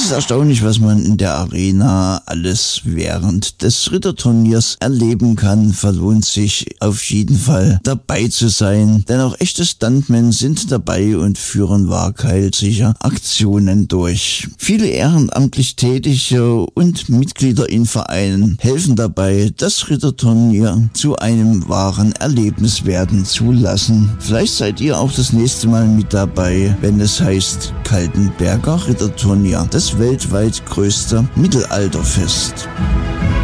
ist erstaunlich, was man in der Arena alles während des Ritterturniers erleben kann. Verlohnt sich auf jeden Fall dabei zu sein, denn auch echte Stuntmen sind dabei und führen waghalsige Aktionen durch. Viele ehrenamtlich Tätige und Mitglieder in Vereinen helfen dabei, das Ritterturnier zu einem wahren Erlebnis werden zu lassen. Vielleicht seid ihr auch das nächste Mal mit dabei, wenn es heißt Kaltenberger Ritterturnier, das weltweit größte Mittelalterfest.